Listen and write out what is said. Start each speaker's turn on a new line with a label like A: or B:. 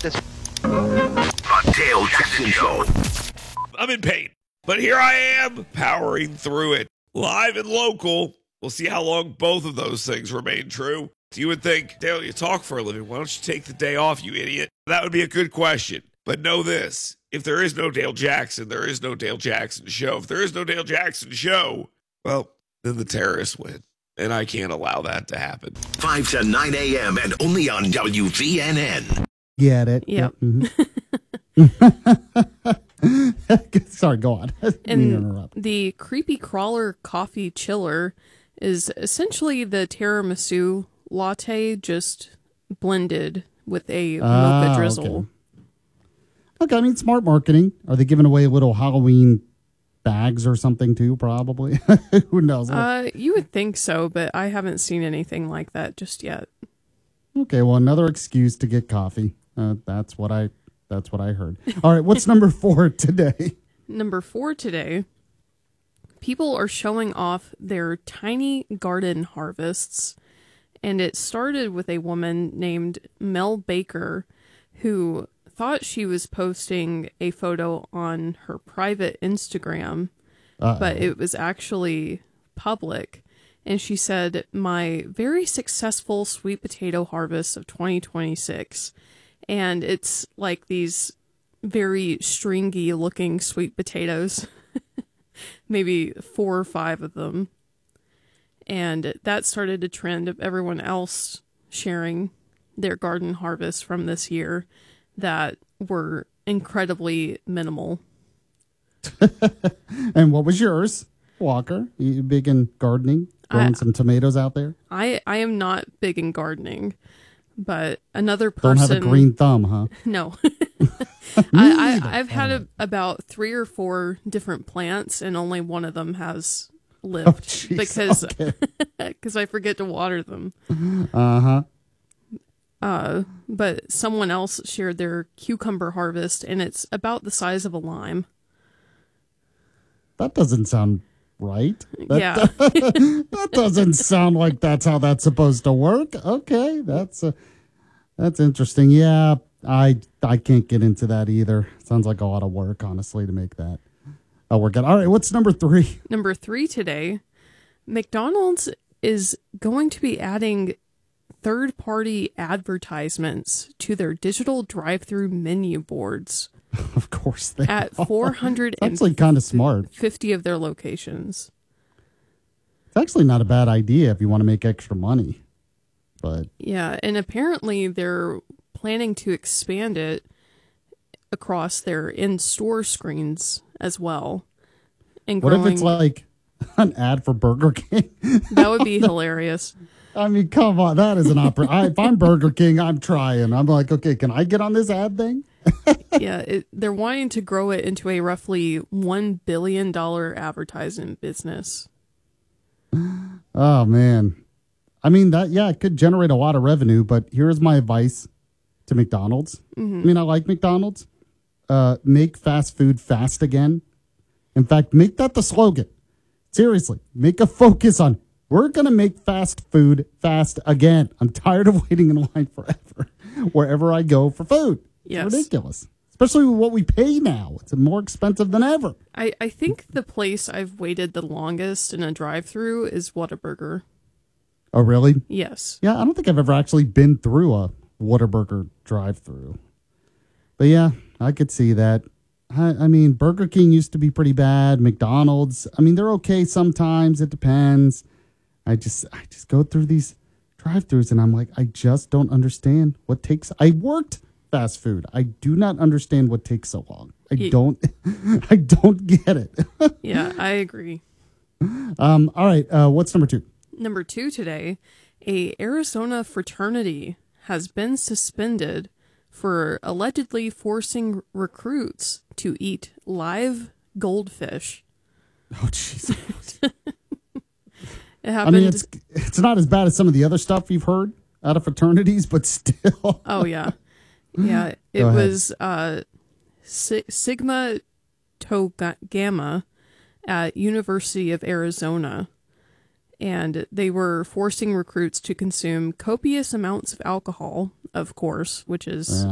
A: this.
B: The Dale Jackson Show.
C: I'm in pain, but here I am powering through it. Live and local. We'll see how long both of those things remain true. You would think, Dale, you talk for a living. Why don't you take the day off, you idiot? That would be a good question. But know this. If there is no Dale Jackson, there is no Dale Jackson Show. If there is no Dale Jackson Show, well, then the terrorists win. And I can't allow that to happen.
B: 5 to 9 a.m. and only on WVNN.
D: Get it?
E: Yep.
D: Sorry, go on.
E: And the Creepy Crawler Coffee Chiller is essentially the tiramisu latte, just blended with a mocha drizzle.
D: Okay, I mean, smart marketing. Are they giving away little Halloween bags or something too, probably? Who knows?
E: You would think so, but I haven't seen anything like that just yet.
D: Okay, well, another excuse to get coffee. That's what I heard. All right, what's number 4 today?
E: Number 4 today, people are showing off their tiny garden harvests, and it started with a woman named Mel Baker who thought she was posting a photo on her private Instagram, but it was actually public. And she said, "My very successful sweet potato harvest of 2026. And it's like these very stringy looking sweet potatoes, maybe 4 or 5 of them. And that started a trend of everyone else sharing their garden harvest from this year that were incredibly minimal.
D: And what was yours, Walker? You big in gardening? Growing some tomatoes out there?
E: I am not big in gardening, but another person...
D: Don't have a green thumb, huh?
E: No. I've had about 3 or 4 different plants, and only one of them has lived because I forget to water them. But someone else shared their cucumber harvest, and it's about the size of a lime.
D: That doesn't sound right.
E: Yeah.
D: That doesn't sound like that's how that's supposed to work. Okay, that's interesting. Yeah, I can't get into that either. Sounds like a lot of work, honestly, to make that work out. All right, what's number 3?
E: Number 3 today, McDonald's is going to be adding third-party advertisements to their digital drive-through menu boards.
D: Of course they
E: at
D: are.
E: 450
D: It's actually kind of smart.
E: 50 of their locations.
D: It's actually not a bad idea if you want to make extra money. But
E: yeah, and apparently they're planning to expand it across their in-store screens as well. And
D: what if it's like an ad for Burger King?
E: That would be hilarious.
D: I mean, come on, that is an opera. If I'm Burger King, I'm trying. I'm like, okay, can I get on this ad thing?
E: Yeah, they're wanting to grow it into a roughly $1 billion advertising business.
D: Oh, man. I mean, it could generate a lot of revenue, but here's my advice to McDonald's. Mm-hmm. I mean, I like McDonald's. Make fast food fast again. In fact, make that the slogan. Seriously, make a focus on, we're going to make fast food fast again. I'm tired of waiting in line forever wherever I go for food.
E: Yes.
D: It's ridiculous. Especially with what we pay now. It's more expensive than ever.
E: I think the place I've waited the longest in a drive-thru is Whataburger.
D: Oh, really?
E: Yes.
D: Yeah, I don't think I've ever actually been through a Whataburger drive-thru. But yeah, I could see that. I mean, Burger King used to be pretty bad. McDonald's, I mean, they're okay sometimes. It depends. I just go through these drive-thrus and I'm like, I just don't understand what takes. I worked fast food. I do not understand what takes so long. I don't get it.
E: Yeah, I agree.
D: All right. What's number 2?
E: Number 2 today, a Arizona fraternity has been suspended for allegedly forcing recruits to eat live goldfish.
D: Oh, jeez.
E: It happened.
D: I mean, it's not as bad as some of the other stuff you've heard out of fraternities, but still.
E: Oh, yeah. Yeah, it was Sigma Tau Gamma at University of Arizona. And they were forcing recruits to consume copious amounts of alcohol, of course, which is